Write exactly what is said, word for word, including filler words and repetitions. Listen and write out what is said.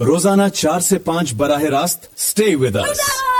रोजाना चार से पाँच बराह रास्त स्टे विद अस।